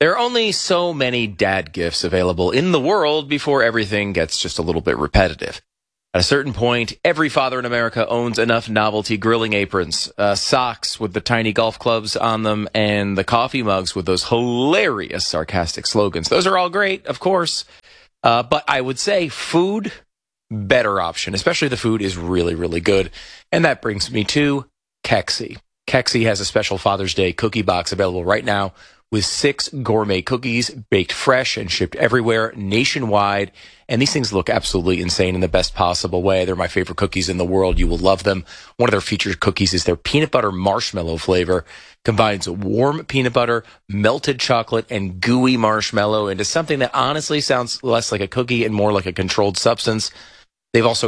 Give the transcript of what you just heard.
There are only so many dad gifts available in the world before everything gets just a little bit repetitive. At a certain point, every father in America owns enough novelty grilling aprons, socks with the tiny golf clubs on them, and the coffee mugs with those hilarious sarcastic slogans. Those are all great, of course, but I would say food, better option, especially the food is really, really good. And that brings me to Kexi. Kexi has a special Father's Day cookie box available right now with 6 gourmet cookies baked fresh and shipped everywhere nationwide. And these things look absolutely insane in the best possible way. They're my favorite cookies in the world. You will love them. One of their featured cookies is their peanut butter marshmallow flavor. Combines warm peanut butter, melted chocolate, and gooey marshmallow into something that honestly sounds less like a cookie and more like a controlled substance. They've also